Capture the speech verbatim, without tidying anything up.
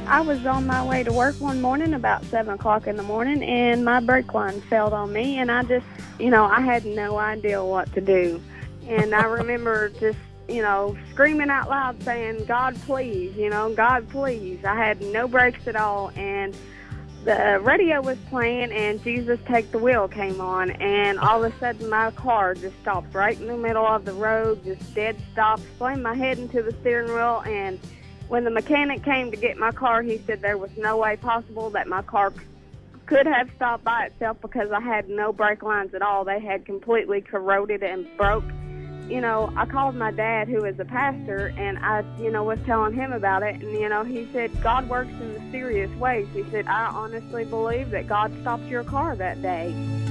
I was on my way to work one morning about seven o'clock in the morning, and my brake line failed on me, and I just, you know, I had no idea what to do. And I remember just, you know, screaming out loud saying, God, please, you know, God, please. I had no brakes at all, and the radio was playing, and Jesus Take the Wheel came on, and all of a sudden my car just stopped right in the middle of the road, just dead stop, slammed my head into the steering wheel, and when the mechanic came to get my car, he said there was no way possible that my car could have stopped by itself because I had no brake lines at all. They had completely corroded and broke. You know, I called my dad, who is a pastor, and I, you know, was telling him about it. And, you know, he said, God works in mysterious ways. He said, I honestly believe that God stopped your car that day.